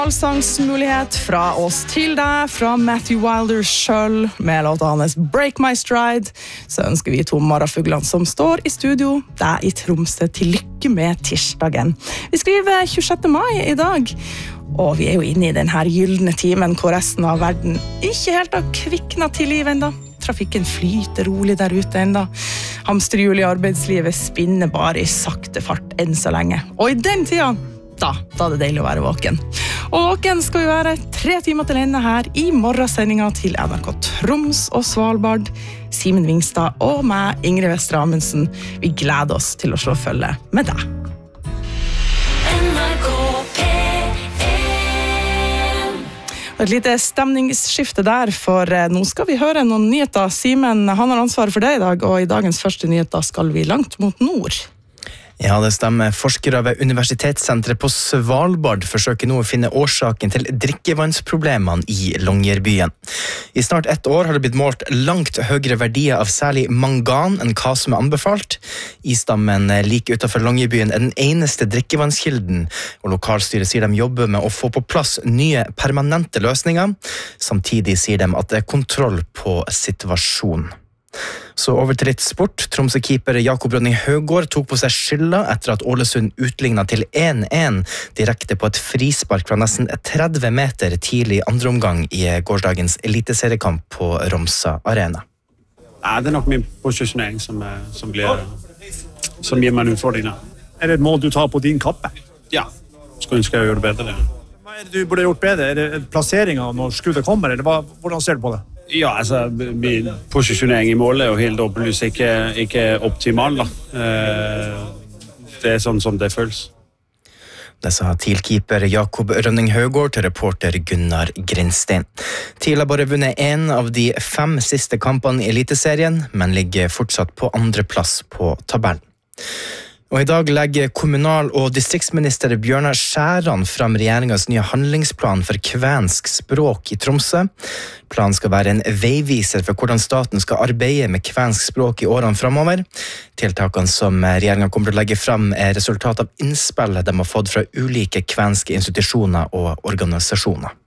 Allsangsmulighet fra oss til deg, fra Matthew Wilder selv, med låta hans Break My Stride. Så ønsker vi to marafuglene som står i studio, deg i Tromsø, til lykke med tirsdagen. Vi skriver 26. mai i dag, og vi jo inne i denne gyldne timen hvor resten av verden ikke helt har kviknet til liv enda. Trafikken flyter rolig der ute enda. Hamsterhjulet i arbeidslivet spinner bare i sakte fart enn så lenge. Og i den tida, da er det deilig å være våken. Og våken skal jo være 3 timer til ende her i morgensendingen til NRK Troms og Svalbard. Simen Vingstad og meg, Ingrid Vestre Amundsen, vi gleder oss til å slå følge med deg. Et lite stemningsskifte der, for nå skal vi høre noen nyheter. Simen, han har ansvaret for det i dag, og i dagens første nyheter skal vi langt mot nord. Ja, det stemmer. Forskere ved Universitetssenteret på Svalbard forsøker nå å finne årsaken til drikkevannsproblemene i Longyearbyen. I snart 1 år har det blitt målt langt høyere verdier av særlig mangan enn hva som anbefalt. Isdammen like utenfor Longyearbyen den eneste drikkevannskilden, og lokalstyret sier de jobber med å få på plass nye permanente løsninger. Samtidig sier de at det kontroll på situasjonen. Så over til litt sport. Tromsø-keeper Jakob Rønning Høgård tok på seg skylda etter at Ålesund utlignet til 1-1 direkte på et frispark fra nesten 30 meter tidlig i andre omgang i gårsdagens eliteseriekamp på Romsa Arena. Ja, det nok min posisjonering som gir meg en utfordring. Det et mål du tar på din kappe? Ja, skulle ønske jeg gjøre det bedre. Hva det du burde gjort bedre? Det plasseringen når skuddet kommer, eller hvordan ser du på det? Ja, altså, min posisjonering i målet jo helt åpenlyst ikke optimal. Det sånn som det føles. Det sa TIL-keeper Jakob Rønning Høgård til reporter Gunnar Grinstein. TIL har bare vunnet 1 av de 5 siste kampene i eliteserien, men ligger fortsatt på 2. plass på tabellen. Og i dag legger kommunal- og distriktsminister Bjørnar Skjæran fram regjeringens nye handlingsplan for kvensk språk i Tromsø. Planen skal være en veiviser for hvordan staten skal arbeide med kvensk språk i årene fremover. Tiltakene som regjeringen kommer til å legge fram resultat av innspill de har fått fra ulike kvenske institusjoner og organisasjoner.